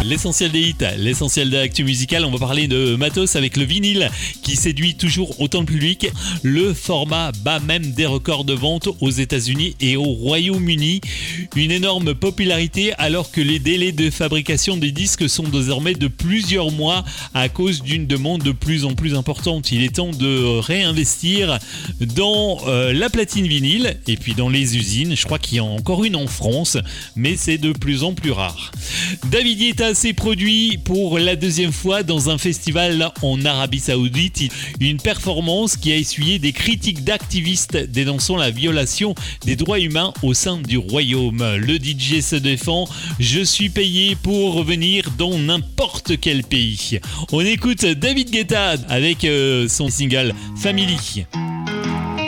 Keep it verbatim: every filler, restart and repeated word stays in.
l'essentiel des hits, l'essentiel de l'actu musicale. On va parler de matos avec le vinyle qui séduit toujours autant le public. Le format bat même des records de vente aux États-Unis et au Royaume-Uni. Une énorme popularité alors que les délais de fabrication des disques sont désormais de plusieurs mois à cause d'une demande de plus en plus importante. Il est temps de réinvestir dans euh, la platine vinyle et puis dans les usines. Je crois qu'il y en a encore une en France, mais c'est de plus en plus rare. David Guetta s'est produit pour la deuxième fois dans un festival en Arabie Saoudite. Une performance qui a essuyé des critiques d'activistes dénonçant la violation des droits humains au sein du royaume. Le D J se défend. Je suis payé pour revenir dans n'importe quel pays. On écoute David Guetta avec euh, son single Family.